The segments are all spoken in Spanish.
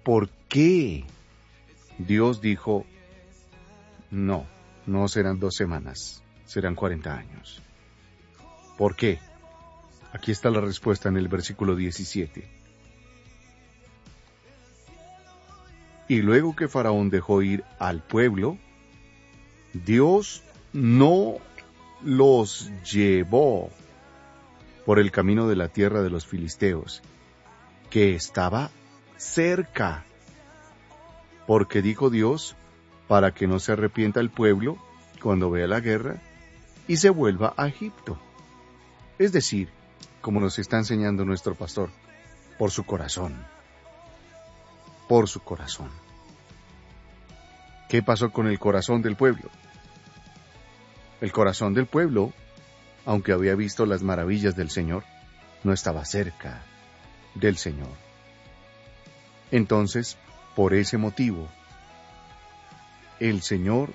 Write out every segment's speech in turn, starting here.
por qué Dios dijo, no serán 2 semanas, serán 40 años. ¿Por qué? Aquí está la respuesta en el versículo 17. Y luego que Faraón dejó ir al pueblo, Dios no los llevó por el camino de la tierra de los filisteos, que estaba cerca, porque dijo Dios, para que no se arrepienta el pueblo cuando vea la guerra y se vuelva a Egipto. Es decir, como nos está enseñando nuestro pastor, por su corazón. Por su corazón. ¿Qué pasó con el corazón del pueblo? El corazón del pueblo, aunque había visto las maravillas del Señor, no estaba cerca del Señor. Entonces, por ese motivo, el Señor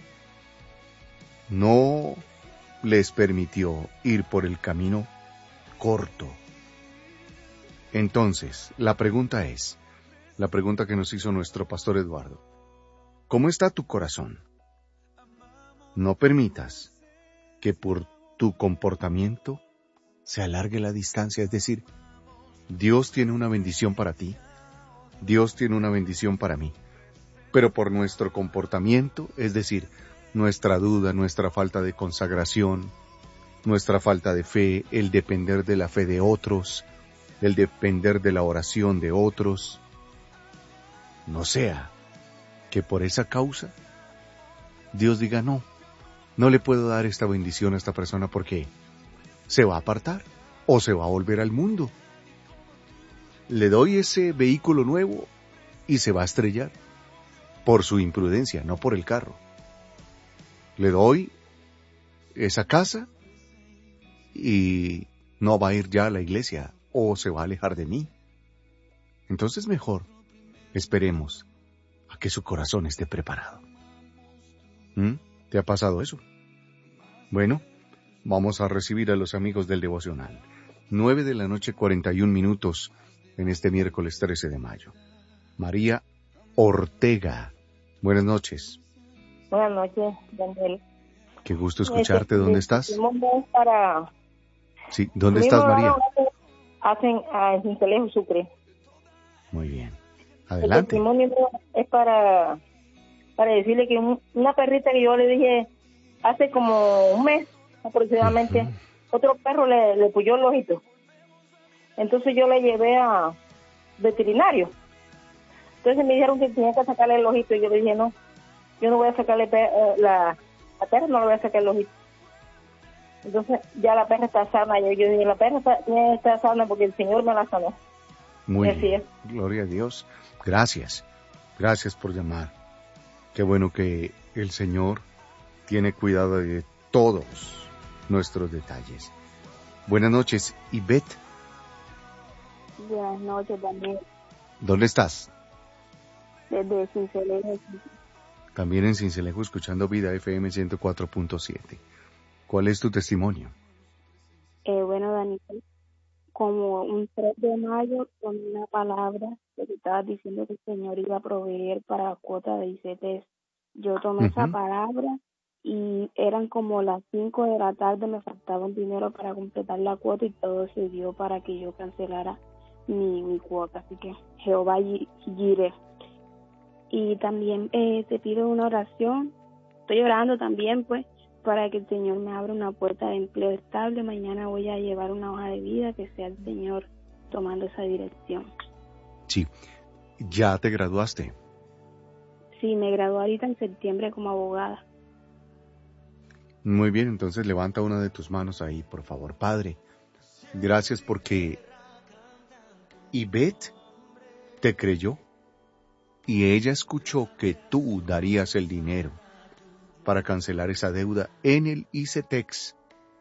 no les permitió ir por el camino corto. Entonces, la pregunta que nos hizo nuestro pastor Eduardo, ¿cómo está tu corazón? No permitas que por tu comportamiento se alargue la distancia, es decir, Dios tiene una bendición para ti, Dios tiene una bendición para mí, pero por nuestro comportamiento, es decir, nuestra duda, nuestra falta de consagración, nuestra falta de fe, el depender de la fe de otros, el depender de la oración de otros, no sea que por esa causa Dios diga no le puedo dar esta bendición a esta persona porque se va a apartar o se va a volver al mundo. Le doy ese vehículo nuevo y se va a estrellar por su imprudencia, no por el carro. Le doy esa casa y no va a ir ya a la iglesia o se va a alejar de mí. Entonces mejor esperemos a que su corazón esté preparado. ¿Te ha pasado eso? Bueno, vamos a recibir a los amigos del devocional. 9:41 p.m. en este miércoles 13 de mayo. María Ortega. Buenas noches. Buenas noches, Daniel. Qué gusto escucharte. ¿Dónde estás? Sí, ¿dónde mi estás, María? En Cincelejo, Sucre. Muy bien. Adelante. El testimonio es para decirle que una perrita que yo le dije hace como un mes aproximadamente, otro perro le puyó el ojito. Entonces yo le llevé a veterinario. Entonces me dijeron que tenía que sacarle el ojito y yo le dije no, yo no voy a sacarle la perra, no le voy a sacar el ojito. Entonces ya la perra está sana. Yo dije, la perra está sana porque el Señor me la sanó. Muy bien. Gloria a Dios. Gracias. Gracias por llamar. Qué bueno que el Señor tiene cuidado de todos nuestros detalles. Buenas noches, Ivette. Buenas noches, Daniel. ¿Dónde estás? Desde Cincelejo. También en Cincelejo, escuchando Vida FM 104.7. ¿Cuál es tu testimonio? Bueno, Daniel, como un 3 de mayo, con una palabra que te estabas diciendo que el Señor iba a proveer para la cuota de ICT. Yo tomé esa palabra y eran como las 5 de la tarde, me faltaba un dinero para completar la cuota y todo se dio para que yo cancelara mi cuota. Así que Jehová Jireh. Y también te pido una oración. Estoy orando también, pues, para que el Señor me abra una puerta de empleo estable. Mañana voy a llevar una hoja de vida, que sea el Señor tomando esa dirección. Sí. ¿Ya te graduaste? Sí, me gradué ahorita en septiembre como abogada. Muy bien, entonces levanta una de tus manos ahí, por favor. Padre, gracias porque Ivette te creyó y ella escuchó que tú darías el dinero para cancelar esa deuda en el ICETEX.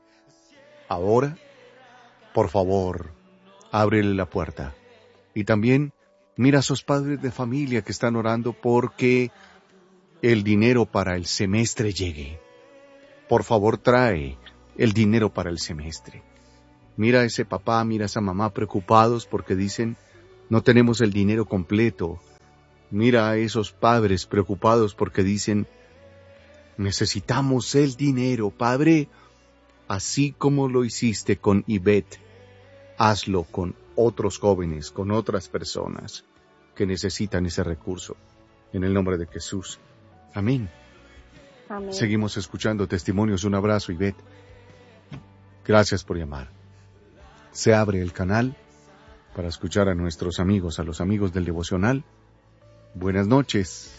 Ahora, por favor, ábrele la puerta. Y también mira a esos padres de familia que están orando porque el dinero para el semestre llegue. Por favor, trae el dinero para el semestre. Mira a ese papá, mira a esa mamá preocupados porque dicen, no tenemos el dinero completo Mira a esos padres preocupados porque dicen, necesitamos el dinero, Padre, así como lo hiciste con Ivette, hazlo con otros jóvenes, con otras personas que necesitan ese recurso. En el nombre de Jesús. Amén. Amén. Seguimos escuchando testimonios. Un abrazo, Ivette. Gracias por llamar. Se abre el canal para escuchar a nuestros amigos, a los amigos del devocional. Buenas noches.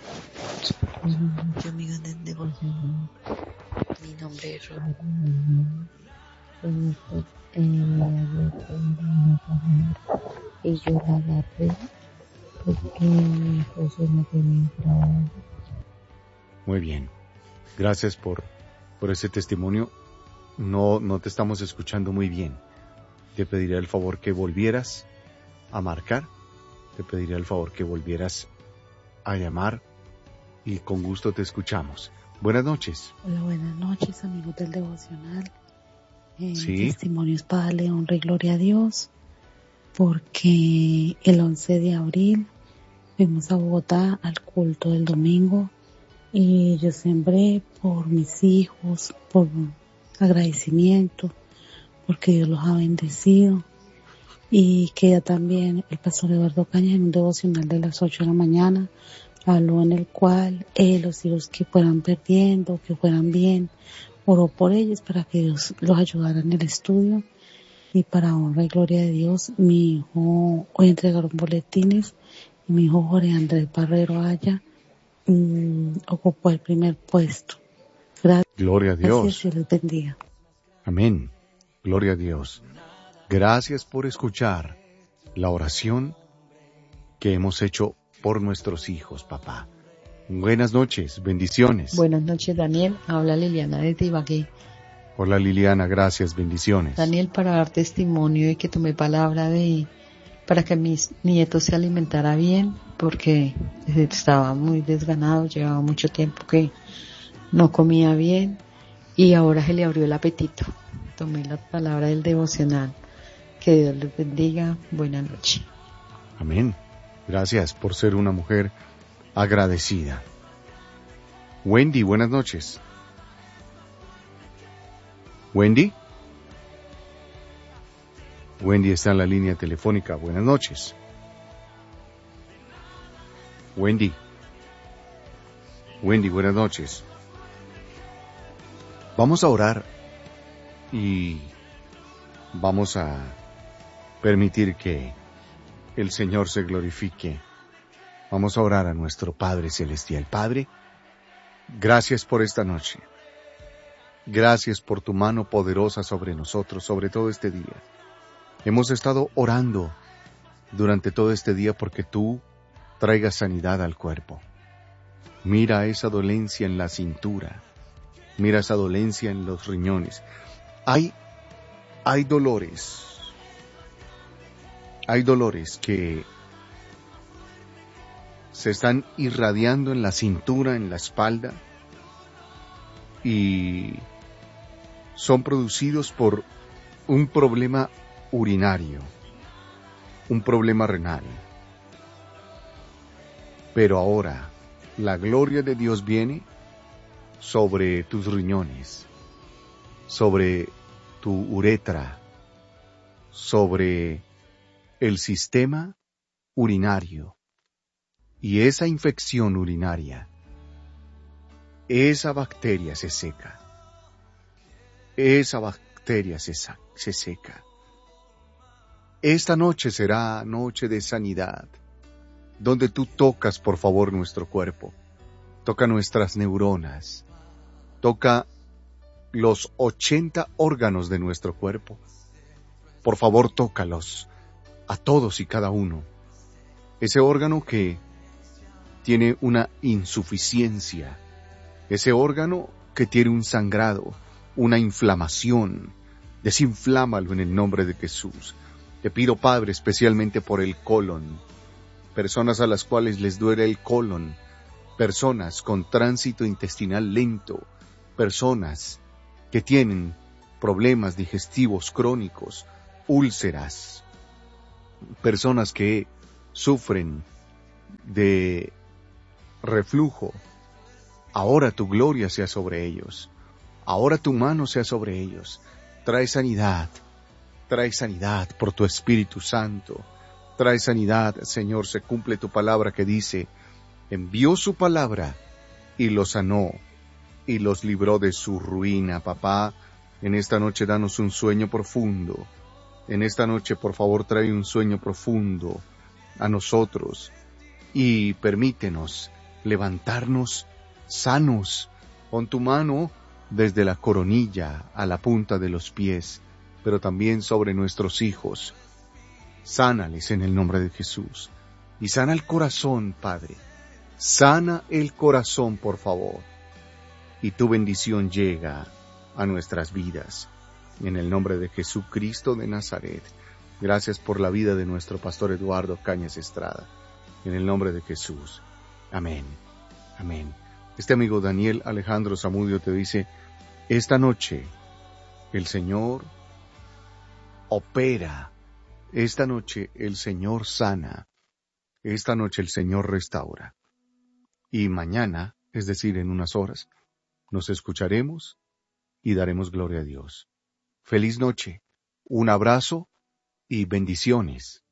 Yo, amigos del devocional, mi nombre es Ro. Y yo la agarré porque mi esposo no tenía trabajo. Muy bien. Gracias por ese testimonio. No te estamos escuchando muy bien. Te pediría el favor que volvieras a marcar. Te pediría el favor que volvieras a llamar y con gusto te escuchamos. Buenas noches. Hola, buenas noches, amigos del devocional. Sí. Testimonios para darle honra y gloria a Dios, porque el 11 de abril fuimos a Bogotá al culto del domingo y yo sembré por mis hijos, por agradecimiento, porque Dios los ha bendecido, y que ya también el pastor Eduardo Cañas en un devocional de las 8 de la mañana habló en el cual los hijos que fueran perdiendo, que fueran bien, oró por ellos para que Dios los ayudara en el estudio. Y para honra y gloria de Dios, mi hijo, hoy entregaron boletines y mi hijo Jorge Andrés Barrero Aya ocupó el primer puesto. Gracias. Gloria a Dios. Gracias, Dios les bendiga. Amén. Gloria a Dios. Gracias por escuchar la oración que hemos hecho por nuestros hijos, papá. Buenas noches, bendiciones. Buenas noches, Daniel. Habla Liliana de Ibagué. Hola, Liliana, gracias, bendiciones. Daniel, para dar testimonio y que tomé palabra para que mis nietos se alimentara bien, porque estaba muy desganado, llevaba mucho tiempo que no comía bien y ahora se le abrió el apetito. Tomé la palabra del devocional. Que Dios les bendiga. Buenas noches. Amén. Gracias por ser una mujer agradecida. Wendy, buenas noches. Wendy. Wendy está en la línea telefónica. Buenas noches. Wendy. Wendy, buenas noches. Vamos a orar y vamos a permitir que el Señor se glorifique. Vamos a orar a nuestro Padre Celestial. Padre, gracias por esta noche. Gracias por tu mano poderosa sobre nosotros, sobre todo este día. Hemos estado orando durante todo este día porque tú traigas sanidad al cuerpo. Mira esa dolencia en la cintura. Mira esa dolencia en los riñones. Hay dolores. Hay dolores que se están irradiando en la cintura, en la espalda, y son producidos por un problema urinario, un problema renal. Pero ahora la gloria de Dios viene sobre tus riñones, sobre tu uretra, sobre el sistema urinario. Y esa infección urinaria, esa bacteria se seca. Esa bacteria se seca. Esta noche será noche de sanidad, donde tú tocas, por favor, nuestro cuerpo. Toca nuestras neuronas. Toca los 80 órganos de nuestro cuerpo. Por favor, tócalos a todos y cada uno. Ese órgano que tiene una insuficiencia, ese órgano que tiene un sangrado, una inflamación, desinflámalo en el nombre de Jesús. Te pido, Padre, especialmente por el colon, personas a las cuales les duele el colon, personas con tránsito intestinal lento, personas que tienen problemas digestivos crónicos, úlceras, personas que sufren de reflujo, ahora tu gloria sea sobre ellos, ahora tu mano sea sobre ellos. Trae sanidad por tu Espíritu Santo. Trae sanidad, Señor, se cumple tu palabra que dice, envió su palabra y los sanó y los libró de su ruina. Papá, en esta noche danos un sueño profundo. En esta noche, por favor, trae un sueño profundo a nosotros y permítenos levantarnos sanos. Pon tu mano desde la coronilla a la punta de los pies, pero también sobre nuestros hijos. Sánales en el nombre de Jesús. Y sana el corazón, Padre. Sana el corazón, por favor. Y tu bendición llega a nuestras vidas. En el nombre de Jesucristo de Nazaret. Gracias por la vida de nuestro pastor Eduardo Cañas Estrada. En el nombre de Jesús. Amén. Amén. Este amigo Daniel Alejandro Zamudio te dice, esta noche el Señor opera. Esta noche el Señor sana. Esta noche el Señor restaura. Y mañana, es decir, en unas horas, nos escucharemos y daremos gloria a Dios. Feliz noche, un abrazo y bendiciones.